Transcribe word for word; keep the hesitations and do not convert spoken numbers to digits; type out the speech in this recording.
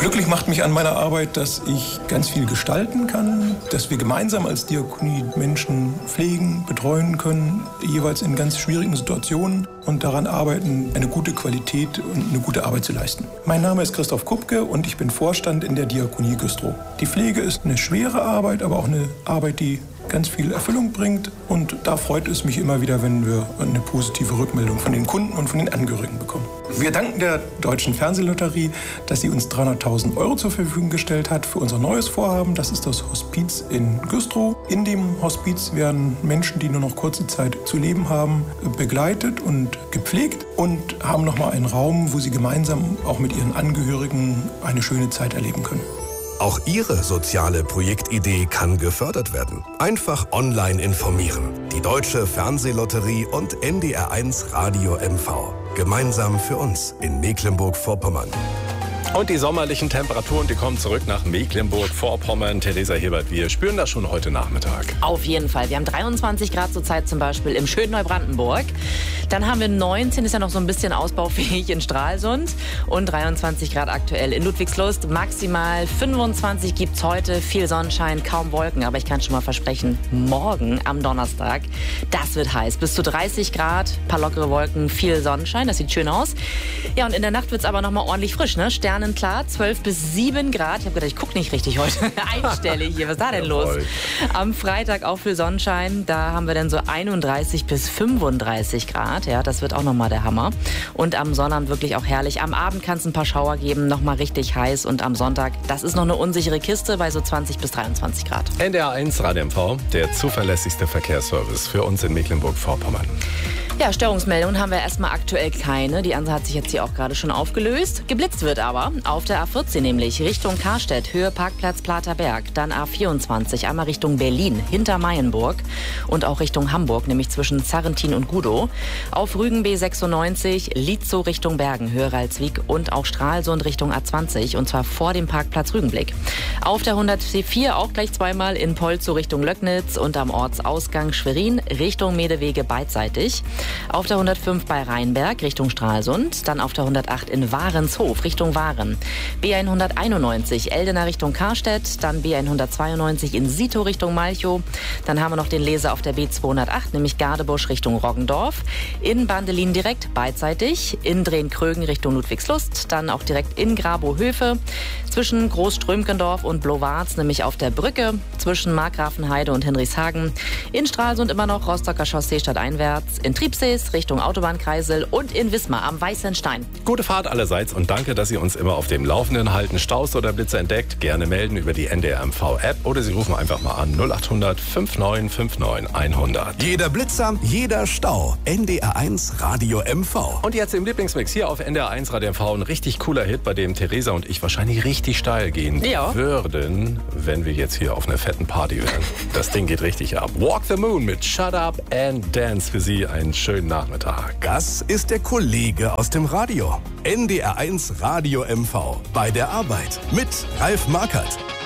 Glücklich macht mich an meiner Arbeit, dass ich ganz viel gestalten kann, dass wir gemeinsam als Diakonie Menschen pflegen, betreuen können, jeweils in ganz schwierigen Situationen und daran arbeiten, eine gute Qualität und eine gute Arbeit zu leisten. Mein Name ist Christoph Kupke und ich bin Vorstand in der Diakonie Güstrow. Die Pflege ist eine schwere Arbeit, aber auch eine Arbeit, die ganz viel Erfüllung bringt. Und da freut es mich immer wieder, wenn wir eine positive Rückmeldung von den Kunden und von den Angehörigen bekommen. Wir danken der Deutschen Fernsehlotterie, dass sie uns dreihunderttausend Euro zur Verfügung gestellt hat für unser neues Vorhaben. Das ist das Hospiz in Güstrow. In dem Hospiz werden Menschen, die nur noch kurze Zeit zu leben haben, begleitet und gepflegt und haben nochmal einen Raum, wo sie gemeinsam auch mit ihren Angehörigen eine schöne Zeit erleben können. Auch Ihre soziale Projektidee kann gefördert werden. Einfach online informieren. Die Deutsche Fernsehlotterie und N D R eins Radio M V. Gemeinsam für uns in Mecklenburg-Vorpommern. Und die sommerlichen Temperaturen, die kommen zurück nach Mecklenburg-Vorpommern. Theresa Hebert, wir spüren das schon heute Nachmittag. Auf jeden Fall. Wir haben dreiundzwanzig Grad zurzeit zum Beispiel im schönen Neubrandenburg. Dann haben wir neunzehn, ist ja noch so ein bisschen ausbaufähig in Stralsund. Und dreiundzwanzig Grad aktuell in Ludwigslust. Maximal fünfundzwanzig gibt's heute. Viel Sonnenschein, kaum Wolken. Aber ich kann schon mal versprechen, morgen am Donnerstag, das wird heiß. Bis zu dreißig Grad, paar lockere Wolken, viel Sonnenschein. Das sieht schön aus. Ja, und in der Nacht wird's aber noch mal ordentlich frisch, ne? Sterne klar, zwölf bis sieben Grad. Ich habe gedacht, ich gucke nicht richtig heute. Einstellig hier. Was ist da denn los? Am Freitag auch viel Sonnenschein. Da haben wir dann so einunddreißig bis fünfunddreißig Grad. Ja, das wird auch nochmal der Hammer. Und am Sonnabend wirklich auch herrlich. Am Abend kann es ein paar Schauer geben. Nochmal richtig heiß. Und am Sonntag, das ist noch eine unsichere Kiste bei so zwanzig bis dreiundzwanzig Grad. N D R eins Radio M V, der zuverlässigste Verkehrsservice für uns in Mecklenburg-Vorpommern. Ja, Störungsmeldungen haben wir erstmal aktuell keine. Die andere hat sich jetzt hier auch gerade schon aufgelöst. Geblitzt wird aber auf der A vierzehn nämlich Richtung Karstedt, Höhe Parkplatz Platerberg. Dann A vierundzwanzig, einmal Richtung Berlin, hinter Mayenburg. Und auch Richtung Hamburg, nämlich zwischen Zarrentin und Gudow. Auf Rügen B sechsundneunzig, Lietzow Richtung Bergen, Höhe Ralswiek. Und auch Stralsund Richtung A zwanzig, und zwar vor dem Parkplatz Rügenblick. Auf der hundertvier auch gleich zweimal in Polzow Richtung Löcknitz und am Ortsausgang Schwerin Richtung Medewege beidseitig. Auf der hundertfünf bei Rheinberg Richtung Stralsund, dann auf der hundertacht in Warenshof Richtung Waren. B hunderteinundneunzig Eldena Richtung Karstedt, dann B hundertzweiundneunzig in Sito Richtung Malchow. Dann haben wir noch den Leser auf der B zweihundertacht, nämlich Gardebusch Richtung Roggendorf. In Bandelin direkt beidseitig, in Drehen-Krögen Richtung Ludwigslust, dann auch direkt in Grabow-Höfe. Zwischen Großströmkendorf und Blowarz, nämlich auf der Brücke, zwischen Markgrafenheide und Henrichshagen. In Stralsund immer noch Rostocker Chaussee stadteinwärts, in Triebsees Richtung Autobahnkreisel und in Wismar am Weißen Stein. Gute Fahrt allerseits und danke, dass Sie uns immer auf dem Laufenden halten. Staus oder Blitze entdeckt, gerne melden über die N D R M V-App oder Sie rufen einfach mal an null achthundert neunundfünfzig fünfundneunzig hundert. Jeder Blitzer, jeder Stau. N D R eins Radio M V. Und jetzt im Lieblingsmix hier auf N D R eins Radio M V. Ein richtig cooler Hit, bei dem Theresa und ich wahrscheinlich richtig steil gehen ja. würden, wenn wir jetzt hier auf einer fetten Party wären. Das Ding geht richtig ab. Walk the Moon mit Shut Up and Dance. Für Sie einen schönen Nachmittag. Das ist der Kollege aus dem Radio. N D R eins Radio M V. Bei der Arbeit mit Ralf Markert.